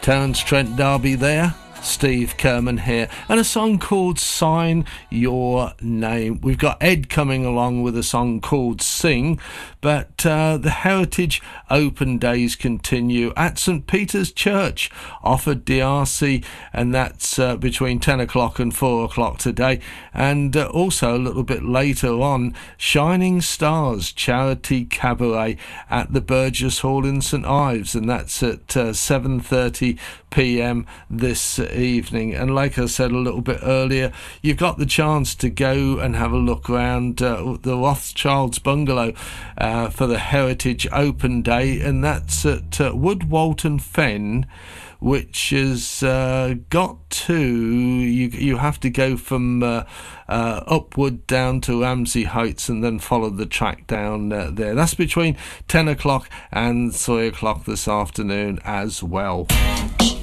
Terence Trent D'Arby there. Steve Kerman here, and a song called Sign Your Name. We've got Ed coming along with a song called Sing, but the Heritage Open Days continue at St Peter's Church off at DRC, and that's between 10 o'clock and 4 o'clock today, and also a little bit later on, Shining Stars Charity Cabaret at the Burgess Hall in St Ives, and that's at 7:30 p.m. this evening. And like I said a little bit earlier, you've got the chance to go and have a look around the Rothschild's Bungalow for the Heritage Open Day, and that's at Wood Walton Fen, which has got to, you have to go from upward down to Ramsey Heights and then follow the track down there. That's between 10 o'clock and 3 o'clock this afternoon as well.